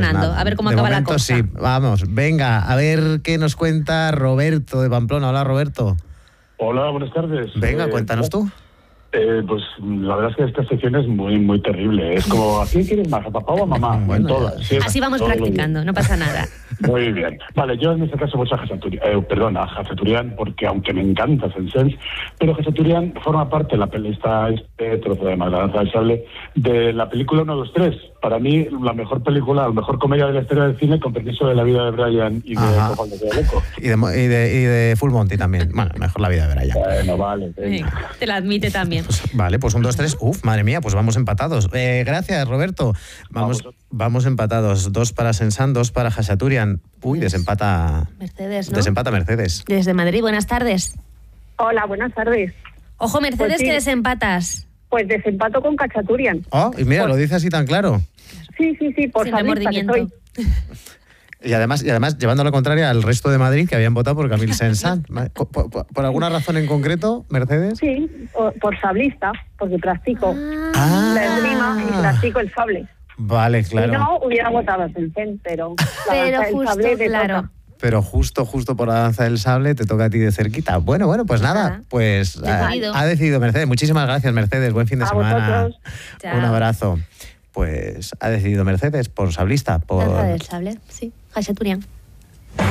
ganando. A ver cómo acaba la cosa. Sí, vamos. Venga, a ver qué nos cuenta Roberto de Pamplona. Hola, Roberto. Hola, buenas tardes. Venga, cuéntanos tú. Pues la verdad es que esta sección es muy terrible. Es como, ¿a quién quieres más? ¿A papá o a mamá? Bueno, en todas. Sí, así vamos practicando, no pasa nada. Muy bien. Vale, yo en este caso voy a Hachaturian, porque aunque me encanta Sense, pero Hachaturian forma parte de la película, este trozo de La Danza del Sable, de la película 1, 2, 3. Para mí, la mejor película, la mejor comedia de la historia del cine, con permiso de La vida de Brian y de Juan de Loco. Y de Full Monty también. Bueno, mejor La vida de Brian. Bueno, vale. Sí, te la admite también. Pues, vale, pues 1, 2, 3. Uf, madre mía, pues vamos empatados. Gracias, Roberto. Vamos empatados. 2 para Sensan, 2 para Hachaturian. Uy, desempata Mercedes, ¿no? Desempata Mercedes. Desde Madrid, buenas tardes. Hola, buenas tardes. Ojo, Mercedes, Pues sí. que desempatas. Pues desempato con Hachaturian. Oh, y mira, lo dice así tan claro. Sí, por Sin sabrista que remordimiento. soy. Y además llevando la contraria al resto de Madrid que habían votado por Camille Saint-Saëns. ¿Por alguna razón en concreto, Mercedes? Sí, por sablista, porque practico Ah. la esgrima y practico el sable. Vale, claro. Si no, hubiera votado a Sensen, pero la Pero danza del justo, sable me claro. toca. Pero justo por la danza del sable te toca a ti de cerquita. Bueno, pues nada, pues ha decidido Mercedes. Muchísimas gracias, Mercedes. Buen fin de A semana. vosotros. Chao. Un abrazo. Pues ha decidido Mercedes por sablista. Danza del sable, sí. Hachaturian.